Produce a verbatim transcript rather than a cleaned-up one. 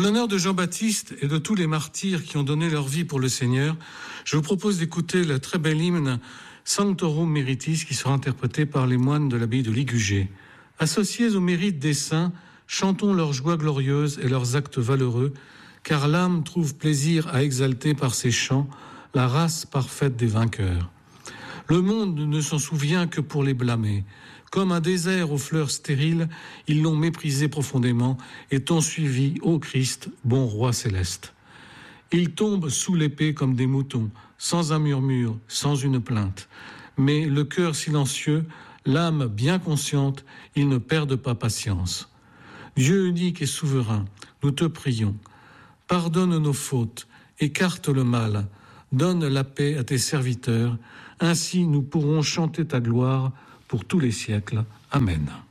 l'honneur de Jean-Baptiste et de tous les martyrs qui ont donné leur vie pour le Seigneur, je vous propose d'écouter le très bel hymne Sanctorum Meritis qui sera interprété par les moines de l'abbaye de Ligugé. Associés au mérite des saints, chantons leurs joies glorieuses et leurs actes valeureux, car l'âme trouve plaisir à exalter par ses chants la race parfaite des vainqueurs. Le monde ne s'en souvient que pour les blâmer. Comme un désert aux fleurs stériles, ils l'ont méprisé profondément et t'ont suivi, ô Christ, bon roi céleste. Ils tombent sous l'épée comme des moutons, sans un murmure, sans une plainte. Mais le cœur silencieux, l'âme bien consciente, ils ne perdent pas patience. Dieu unique et souverain, nous te prions. Pardonne nos fautes, écarte le mal, donne la paix à tes serviteurs. Ainsi nous pourrons chanter ta gloire pour tous les siècles. Amen.